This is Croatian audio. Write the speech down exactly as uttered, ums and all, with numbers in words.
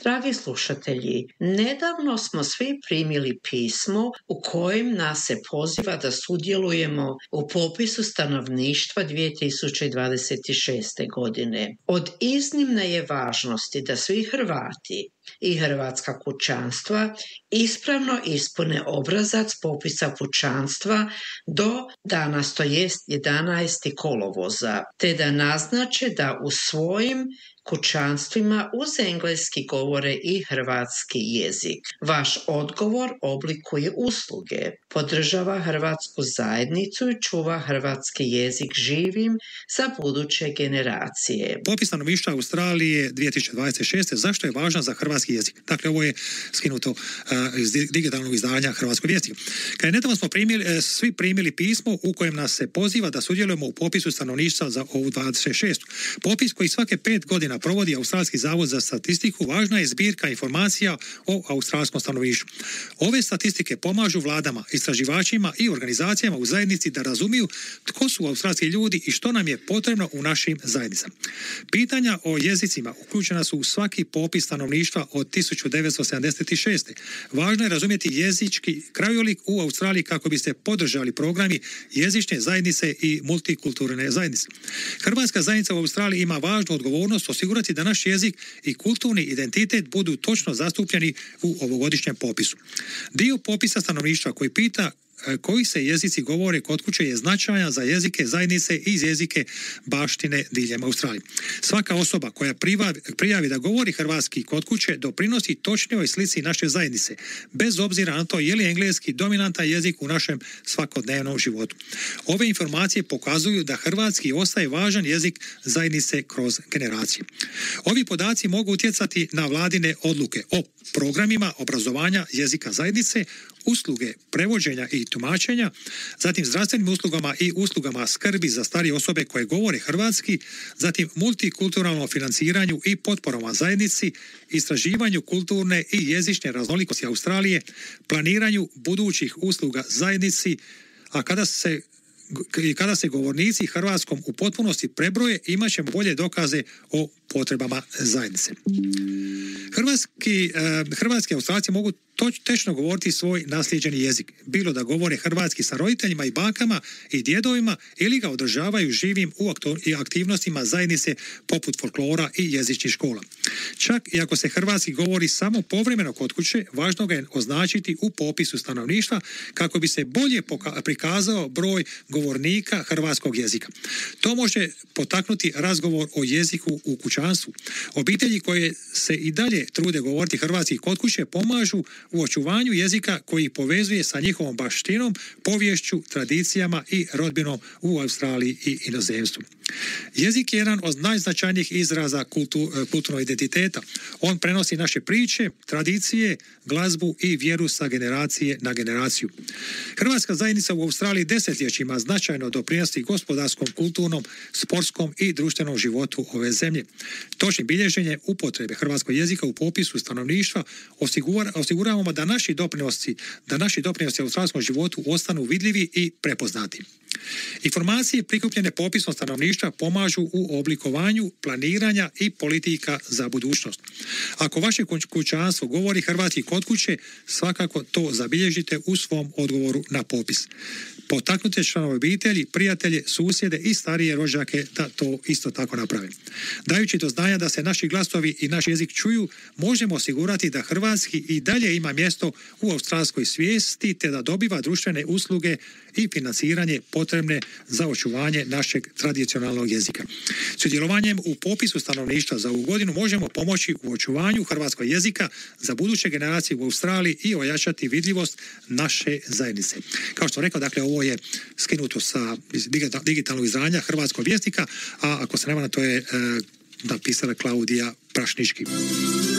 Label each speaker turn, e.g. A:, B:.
A: Dragi slušatelji, nedavno smo svi primili pismo u kojem nas se poziva da sudjelujemo u popisu stanovništva dvije tisuće dvadeset šeste. godine. Od iznimne je važnosti da svi Hrvati i hrvatska kućanstva ispravno ispune obrazac popisa kućanstva do danas, to jest jedanaestog kolovoza, te da naznače da u svojim kućanstvima uz engleski govore i hrvatski jezik. Vaš odgovor oblikuje usluge, podržava hrvatsku zajednicu i čuva hrvatski jezik živim za buduće generacije.
B: Popis stanovništva Australije dvije tisuće dvadeset šeste. Zašto je važan za hrvatski jezik? Dakle, ovo je skinuto uh, iz digitalnog izdanja Hrvatskog vjesnika. Kad je nedavno smo primili, uh, svi primili pismo u kojem nas se poziva da sudjelujemo u popisu stanovništva za ovu dvadeset šestu. Popis koji svake pet godina provodi Australski zavod za statistiku važna je zbirka informacija o australskom stanovništvu. Ove statistike pomažu vladama, istraživačima i organizacijama u zajednici da razumiju tko su australski ljudi i što nam je potrebno u našim zajednicama. Pitanja o jezicima uključena su u svaki popis stanovništva od tisuću devetsto sedamdeset šeste. Važno je razumjeti jezički krajolik u Australiji kako bi se podržali programi jezične zajednice i multikulturne zajednice. Hrvatska zajednica u Australiji ima važnu odgovornost osigurati da naš jezik i kulturni identitet budu točno zastupljeni u ovogodišnjem popisu. Dio popisa stanovništva koji pita koji se jezici govore kod kuće je značajan za jezike zajednice i jezike baštine diljem Australije. Svaka osoba koja prijavi da govori hrvatski kod kuće doprinosi točnijoj slici naše zajednice, bez obzira na to je li engleski dominantan jezik u našem svakodnevnom životu. Ove informacije pokazuju da hrvatski ostaje važan jezik zajednice kroz generacije. Ovi podaci mogu utjecati na vladine odluke o programima obrazovanja jezika zajednice, usluge prevođenja i tumačenja, zatim zdravstvenim uslugama i uslugama skrbi za starije osobe koje govore hrvatski, zatim multikulturalnom financiranju i potporama zajednici, istraživanju kulturne i jezične raznolikosti Australije, planiranju budućih usluga zajednici, a kada se i kada se govornici hrvatskom u potpunosti prebroje, imat ćemo bolje dokaze o potrebama zajednice. Hrvatski, eh, hrvatski Australci mogu točno govoriti svoj naslijeđeni jezik, bilo da govore hrvatski sa roditeljima i bakama i djedovima ili ga održavaju živim u aktivnostima zajednice poput folklora i jezičnih škola. Čak i ako se hrvatski govori samo povremeno kod kuće, važno ga je označiti u popisu stanovništva kako bi se bolje prikazao broj govornika hrvatskog jezika. To može potaknuti razgovor o jeziku u kućanstvu. Obitelji koje se i dalje trude govoriti hrvatski kod kuće pomažu u očuvanju jezika koji povezuje sa njihovom baštinom, poviješću, tradicijama i rodbinom u Australiji i inozemstvu. Jezik je jedan od najznačajnijih izraza kultu, kulturnog identiteta. On prenosi naše priče, tradicije, glazbu i vjeru sa generacije na generaciju. Hrvatska zajednica u Australiji desetljećima značajno doprinosi gospodarskom, kulturnom, sportskom i društvenom životu ove zemlje. Točnim bilježenje upotrebe hrvatskog jezika u popisu stanovništva osigura, osiguravamo da naši doprinosi, da naši doprinosi australskom životu ostanu vidljivi i prepoznati. Informacije prikupljene popisom stanovništva pomažu u oblikovanju planiranja i politika za budućnost. Ako vaše kućanstvo govori hrvatski kod kuće, svakako to zabilježite u svom odgovoru na popis. Potaknute članove obitelji, prijatelje, susjede i starije rođake da to isto tako naprave. Dajući do znanja da se naši glasovi i naš jezik čuju, možemo osigurati da hrvatski i dalje ima mjesto u australskoj svijesti te da dobiva društvene usluge i financiranje potrebne za očuvanje našeg tradicionalnog jezika. Sudjelovanjem u popisu stanovništva za ovu godinu možemo pomoći u očuvanju hrvatskog jezika za buduće generacije u Australiji i ojačati vidljivost naše zajednice. Kao što sam rekao, dakle, ovo je skinuto sa digitalnog izdanja Hrvatskog vjesnika, a ako se ne varam, to je e, napisala Klaudija Prašnički.